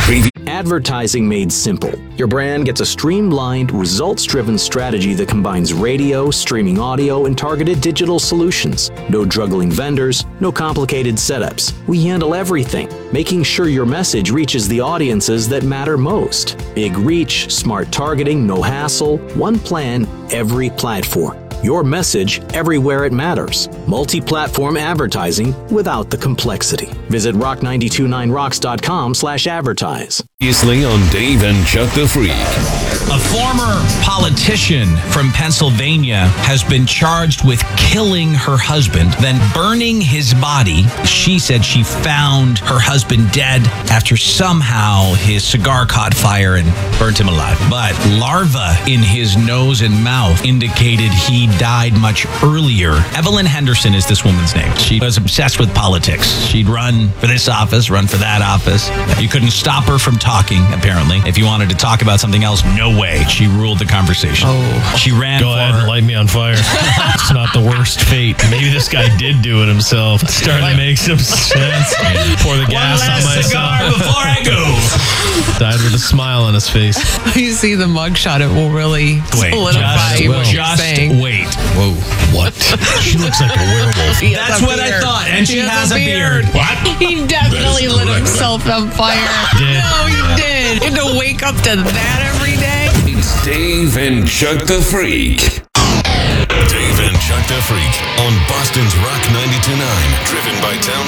Advertising made simple. Your brand gets a streamlined, results-driven strategy that combines radio, streaming audio, and targeted digital solutions. No juggling vendors, no complicated setups. We handle everything, making sure your message reaches the audiences that matter most. Big reach, smart targeting, no hassle, one plan, every platform. Your message everywhere it matters. Multi-platform advertising without the complexity. Visit rock929rocks.com/advertise. Previously on Dave and Chuck the Freak. A former politician from Pennsylvania has been charged with killing her husband, then burning his body. She said she found her husband dead after somehow his cigar caught fire and burnt him alive. But larvae in his nose and mouth indicated he died much earlier. Evelyn Henderson is this woman's name. She was obsessed with politics. She'd run for this office, run for that office. You couldn't stop her from talking, apparently. If you wanted to talk about something else, no way. She ruled the conversation. Oh. She ran Go ahead and light me on fire. It's not the worst fate. Maybe this guy did do it himself. It's starting to make some sense. Pour the gas on myself. before I go. Died with a smile on his face. You see the mugshot, it will really solidify what you're saying. Wait. Whoa. What? She looks like a werewolf. He has That's a what I beard. thought. And she has a beard. What? He definitely lit himself on fire. Did. No, he did. And to wake up to that every day. It's Dave and Chuck the Freak. Dave and Chuck the Freak on Boston's Rock 92.9. Driven by Town